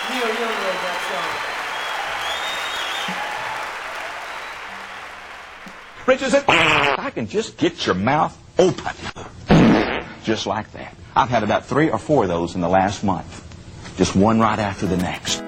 Neil Young wrote that song. Richard said, I can just get your mouth open. Just like that. I've had about 3 or 4 of those in the last month. Just one right after the next.